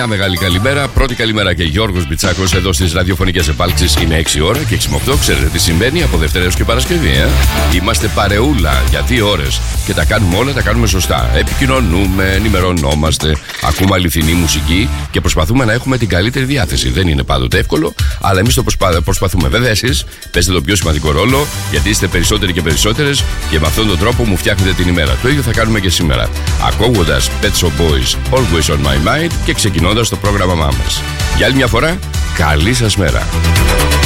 μια μεγάλη καλημέρα. Πρώτη καλημέρα και Γιώργος Μπιτσάκος εδώ στις ραδιοφωνικές επάλξεις. Είναι 6 ώρα και 6 με 8. Ξέρετε τι συμβαίνει από Δευτέρα έως και Παρασκευή. Είμαστε παρεούλα για 2 ώρες και τα κάνουμε όλα, τα κάνουμε σωστά. Επικοινωνούμε, ενημερωνόμαστε, ακούμε αληθινή μουσική και προσπαθούμε να έχουμε την καλύτερη διάθεση. Δεν είναι πάντοτε εύκολο, αλλά εμείς το προσπαθούμε. Βέβαια, εσείς παίζετε το πιο σημαντικό ρόλο, γιατί είστε περισσότεροι και περισσότερες και με αυτόν τον τρόπο μου φτιάχνετε την ημέρα. Το ίδιο θα κάνουμε και σήμερα. Ακούγοντας Pet Shop Boys, Always on My Mind και ξεκινώντας το πρόγραμμά μας. Για άλλη μια φορά, καλή σας μέρα.